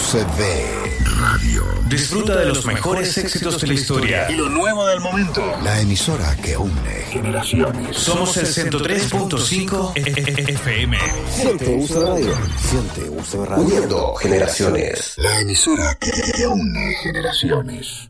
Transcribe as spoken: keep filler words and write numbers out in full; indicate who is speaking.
Speaker 1: C D Radio.
Speaker 2: Disfruta de los mejores éxitos de la historia
Speaker 1: y lo nuevo del momento. La emisora que une generaciones.
Speaker 2: Somos el ciento tres punto cinco F M.
Speaker 1: Siente U C B Radio. Siente U C B Radio. Uniendo generaciones. La emisora que une generaciones.